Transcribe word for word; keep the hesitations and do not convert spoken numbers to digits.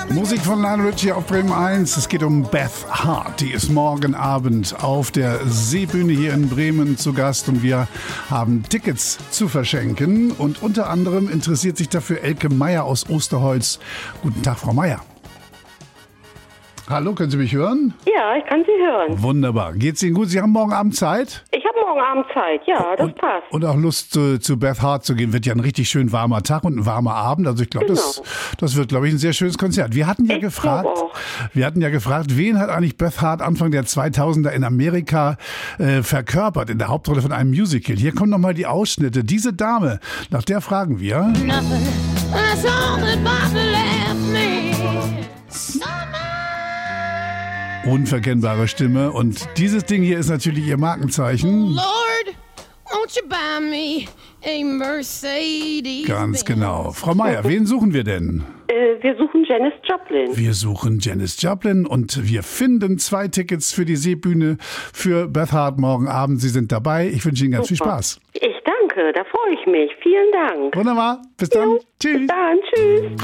Musik von Lionel Richie auf Bremen eins. Es geht um Beth Hart. Die ist morgen Abend auf der Seebühne hier in Bremen zu Gast und wir haben Tickets zu verschenken. Und unter anderem interessiert sich dafür Elke Meier aus Osterholz. Guten Tag, Frau Meier. Hallo, können Sie mich hören? Ja, ich kann Sie hören. Wunderbar. Geht's Ihnen gut? Sie haben morgen Abend Zeit? Ich habe morgen Abend Zeit, ja, das und, passt. Und auch Lust zu, zu Beth Hart zu gehen. Wird ja ein richtig schön warmer Tag und ein warmer Abend. Also ich glaube, Genau. das, das wird, glaube ich, ein sehr schönes Konzert. Wir hatten ja Ich gefragt, glaub auch. wir hatten ja gefragt, wen hat eigentlich Beth Hart Anfang der zweitausender in Amerika äh, verkörpert in der Hauptrolle von einem Musical. Hier kommen nochmal die Ausschnitte. Diese Dame, nach der fragen wir. Nothing. That's all that Bobby left me. Unverkennbare Stimme. Und dieses Ding hier ist natürlich ihr Markenzeichen. Lord, won't you buy me a Mercedes? Ganz genau. Frau Meier, wen suchen wir denn? Äh, wir suchen Janis Joplin. Wir suchen Janis Joplin und wir finden zwei Tickets für die Seebühne für Beth Hart morgen Abend. Sie sind dabei. Ich wünsche Ihnen ganz viel Super. Spaß. Ich danke, da freue ich mich. Vielen Dank. Wunderbar. Bis dann. Jo, Tschüss. Bis dann, tschüss.